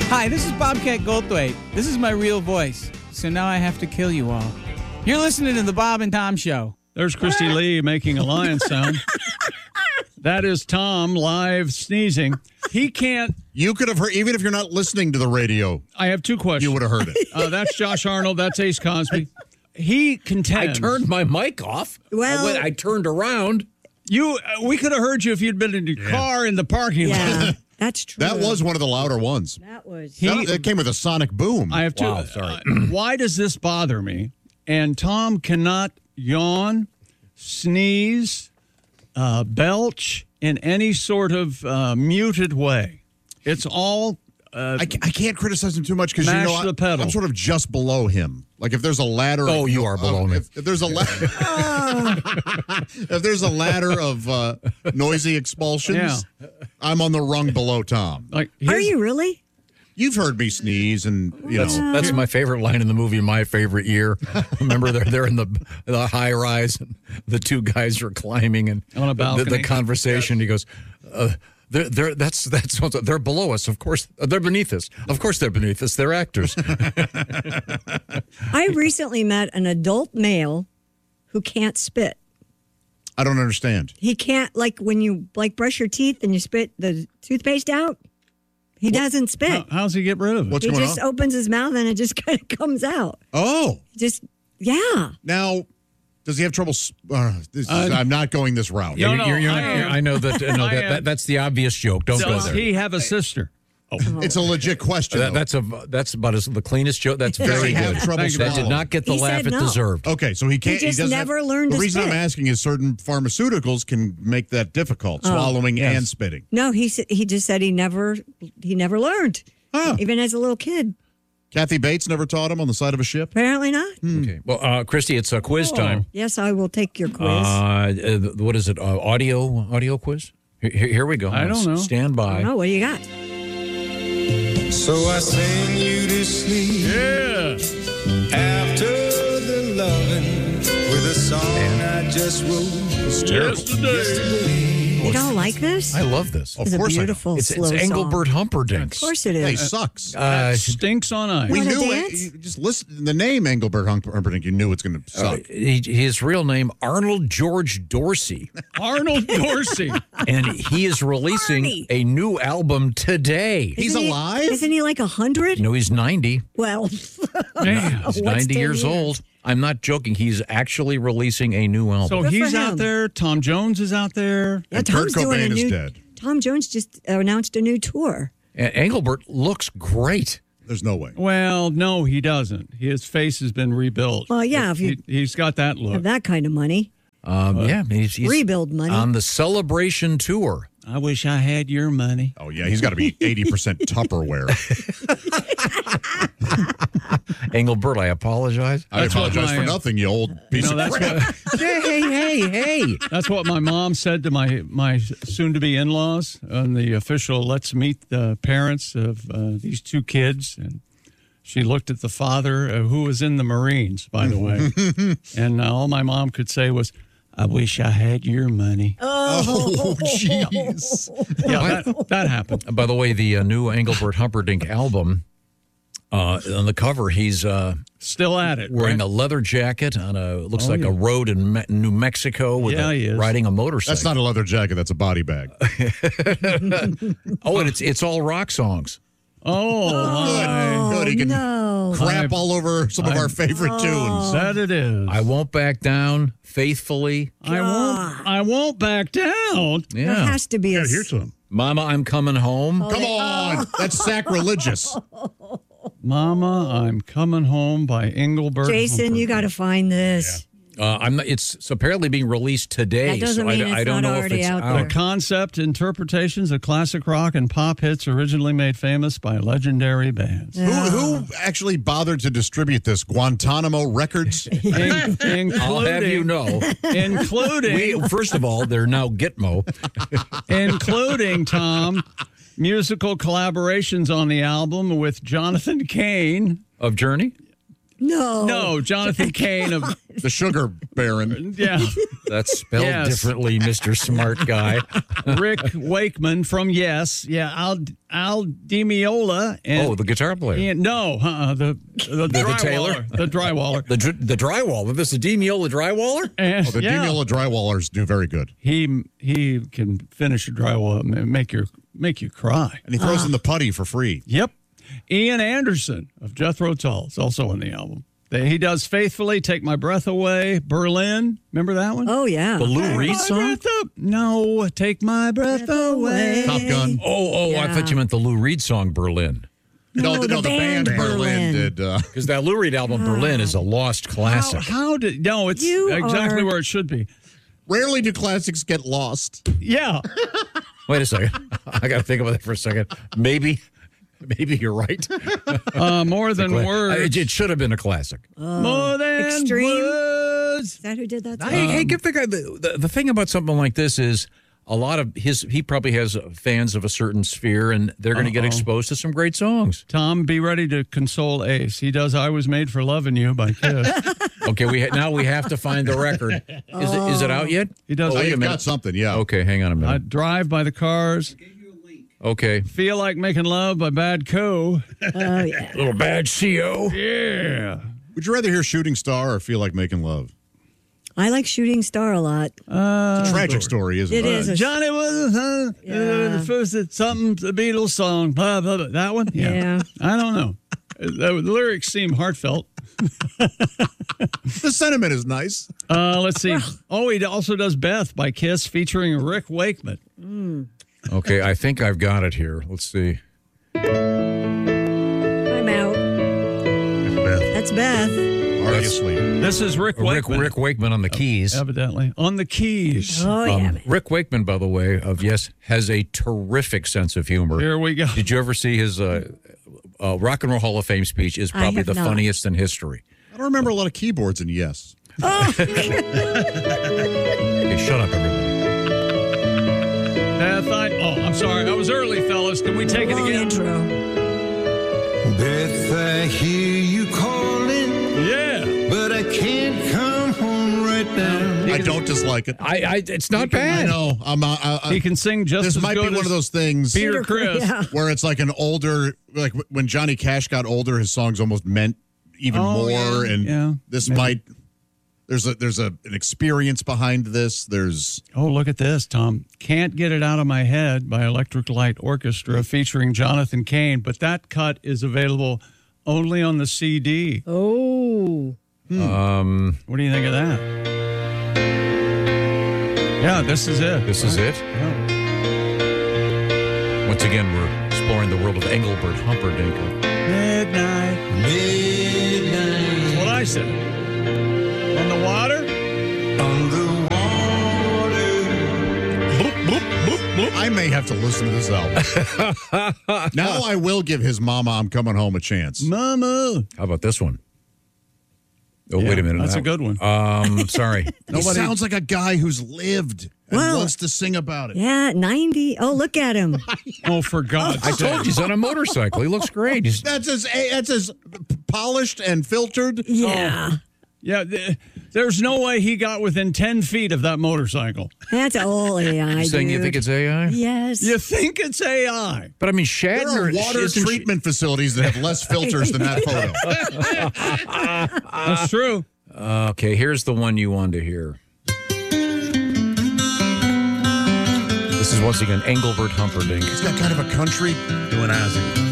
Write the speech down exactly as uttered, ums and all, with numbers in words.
Hi, this is Bobcat Goldthwait. This is my real voice. So now I have to kill you all. You're listening to the Bob and Tom Show. There's Christy Lee making a lion sound. That is Tom live sneezing. He can't. You could have heard, even if you're not listening to the radio. I have two questions. You would have heard it. Uh, that's Josh Arnold. That's Ace Cosby. He contends. I turned my mic off. Well, I, went, I turned around. You, uh, we could have heard you if you'd been in your yeah. car in the parking lot. Yeah, that's true. That was one of the louder ones. That was. He, that, that came with a sonic boom. I have two. Wow, sorry. Uh, why does this bother me? And Tom cannot yawn, sneeze, uh, belch in any sort of uh, muted way. It's all. Uh, I, I can't criticize him too much because you know the I, pedal. I'm sort of just below him. Like if there's a ladder. Oh, you are of, below me. If, if there's a ladder, if there's a ladder of uh, noisy expulsions, yeah. I'm on the rung below Tom. Like, are you really? You've heard me sneeze, and you that's, know that's my favorite line in the movie. My favorite year. Remember, they're they're in the the high rise, and the two guys are climbing, and on a balcony. The, the conversation. Yes. He goes, uh, "They're they're that's that's they're below us. Of course, they're beneath us. Of course, they're beneath us. They're actors." I recently met an adult male who can't spit. I don't understand. He can't, like when you like brush your teeth and you spit the toothpaste out. He what? doesn't spit. How, how's he get rid of it? What's he going just on? opens his mouth and it just kind of comes out. Oh. Just, yeah. Now, does he have trouble? Uh, this is, uh, I'm not going this route. No, no, you're, you're, I, you're, I know that, uh, no, that, that. That's the obvious joke. Don't Does go there. he have a sister? Oh. It's a legit question. That, that's a that's about as the cleanest joke. That's very good. That did not get the he laugh it no. deserved. Okay, so he can't. He just he never have, learned The to reason spit. I'm asking is certain pharmaceuticals can make that difficult, oh. swallowing yes. and spitting. No, he he just said he never he never learned, huh. even as a little kid. Kathy Bates never taught him on the side of a ship? Apparently not. Hmm. Okay. Well, uh, Christy, it's a quiz oh. time. Yes, I will take your quiz. Uh, uh, what is it? Uh, audio audio quiz? Here, here we go. I don't know. Stand by. Oh, what do you got? So I sing you to sleep. Yeah. After the loving with a song I just wrote Yesterday. You don't like this? I love this. It's Of course a I do. beautiful It's, slow it's Engelbert song. Humperdinck. Of course it Hey, is. sucks. Uh, Stinks on ice. we wanna knew dance? it. You just listen the name Engelbert Humperdinck. You knew it's going to suck. uh, he, his real name, Arnold George Dorsey. Arnold Dorsey. And he is releasing Arnie. a new album today. He's Isn't he- alive? Isn't he like a hundred? No, he's ninety. Well, Man. He's What's ninety ten years years? old. I'm not joking. He's actually releasing a new album. So Good for he's out him. there. Tom Jones is out there. yeah, And Tom's Kurt doing a Cobain is new. dead. Tom Jones just announced a new tour. And Engelbert looks great. There's no way. Well, no, he doesn't. His face has been rebuilt. Well, yeah, if you he, he's got that look. have that kind of money, Um, yeah, he's, he's rebuild money. on the Celebration tour. I wish I had your money. Oh, yeah, he's got to be eighty percent Tupperware. Engelbert, I apologize. I That's what apologize my, for uh, nothing, you old piece No, of that's crap. what, hey, hey, hey, hey. that's what my mom said to my my soon-to-be in-laws on the official "Let's meet the parents of uh, these two kids." And she looked at the father, uh, who was in the Marines, by the way, and uh, all my mom could say was, "I wish I had your money." Oh, jeez. Yeah, that, that happened. By the way, the uh, new Engelbert Humperdinck album, uh, on the cover, he's uh, Still at it. wearing right? a leather jacket on a looks Oh, like yeah. a road in Me- New Mexico with Yeah, a, he is. riding a motorcycle. That's not a leather jacket. That's a body bag. Oh, and it's it's all rock songs. Oh, my. Good. He can no. crap all over some of our favorite tunes. That it is. I won't back down. Faithfully. I won't. I won't back down. There Yeah. has to be a. Here's some. Mama, I'm coming home. Come on. That's sacrilegious. Mama, I'm Coming Home by Engelbert. Jason, you Humperdinck. got to find this. Uh, I'm not, it's, it's apparently being released today. That doesn't so I, mean I it's don't not know if already it's out out. The concept, interpretations of classic rock and pop hits originally made famous by legendary bands. Who, who actually bothered to distribute this? Guantanamo Records? In- including, I'll have you know. including, We, first of all, they're now Gitmo. including, Tom, musical collaborations on the album with Jonathan Cain. Of Journey? No. No, Jonathan Cain of The Sugar Baron. yeah, That's spelled Yes. differently, Mister Smart Guy. Rick Wakeman from Yes, yeah, Al Al Di Meola and Oh, the guitar player. and, no, uh, the the, the drywaller, tailor? the drywaller, The dr- the drywaller. This is D. Miola Drywaller? and Oh, the yeah, Demiola Drywallers do very good. he he can finish a drywall and make your make you cry. And he throws in the putty for free. Yep. Ian Anderson of Jethro Tull is also on the album. They, he does Faithfully, Take My Breath Away, Berlin. Remember that one? Oh, yeah. The Lou Reed My song? breath up. No, Take My Breath Away. Top Gun. Oh, oh, I Yeah. thought you meant the Lou Reed song Berlin. No, No, the, the no, the band, band Berlin, Berlin. did. Uh, Because that Lou Reed album, Berlin, is a lost How, classic. how did, no, it's You exactly are- where it should be. rarely do classics get lost. Yeah. Wait a second. I got to think about that for a second. Maybe, maybe you're right. Uh, more than It, words. it should have been a classic. more than Extreme? words. Is that who did that? song? Hey, hey, give the guy the, the the thing about something like this is a lot of his. He probably has fans of a certain sphere, and they're going to get Uh-oh. exposed to some great songs. Tom, be ready to console Ace. He does I Was Made for Loving You by Kiss. Okay, we ha- now we have to find the record. Is it is it out yet? He does Oh, wait a you've minute. got something, yeah. Okay, hang on a I minute. Drive by the Cars. Okay, Feel Like Making Love by Bad Co. Oh, yeah. little bad C O. Yeah. Would you rather hear Shooting Star or Feel Like Making Love? I like Shooting Star a lot. It's a tragic story, isn't it? It is. a- Johnny was uh, Yeah. uh, the first at something, the Beatles song. Blah, blah, blah. That one? Yeah. I don't know. The, the lyrics seem heartfelt. The sentiment is nice. Uh, let's see. Oh, he also does Beth by Kiss featuring Rick Wakeman. Okay, I think I've got it here. Let's see. I'm out. Beth, That's Beth. already asleep. This is Rick Rick Wakeman. Rick Wakeman on the keys. Evidently. On the keys. Oh, yeah. Um, man. Rick Wakeman, by the way, of Yes, has a terrific sense of humor. Here we go. Did you ever see his uh, uh, Rock and Roll Hall of Fame speech? Is I probably have the not. funniest in history. I don't remember a lot of keyboards in Yes. Okay, shut up, everybody. Beth, I, oh, I'm sorry. I was early, fellas. Can we take it Long again? intro. Beth, I hear you calling, Yeah. but I can't come home right now. I don't dislike it. I, I it's not I bad. know. I'm. Uh, I, I, He can sing just this as might be good one as of those things Peter Criss. Yeah. where it's like an older, like when Johnny Cash got older, his songs almost meant even Oh, more. yeah, and yeah, this maybe. might. There's a there's a an experience behind this. There's Oh, look at this, Tom. Can't Get It Out of My Head by Electric Light Orchestra featuring Jonathan Cain, but that cut is available only on the C D. Oh. Um, What do you think of that? Yeah, this is it. this is it. Yeah. Once again, we're exploring the world of Engelbert Humperdinck. Midnight. Midnight That's what I said. On the water? on the water. I may have to listen to this album. Now I will give his Mama I'm Coming Home a chance. Mama. How about this one? Oh, Yeah, wait a minute. that's That- a good one. Um, sorry. He sounds like a guy who's lived and Well- wants to sing about it. Yeah, ninety. Oh, look at him. Oh, for God's I sake. told you he's on a motorcycle. He looks great. He's, That's as that's as polished and filtered. Yeah. Yeah, th- there's no way he got within ten feet of that motorcycle. That's all A I. you saying you dude. think it's A I? Yes. You think it's A I? But I mean, There are Shatner. water isn't she- treatment facilities that have less filters than that photo. That's true. Okay, here's the one you wanted to hear. This is once again Engelbert Humperdinck. He's got kind of a country doing Ozzy.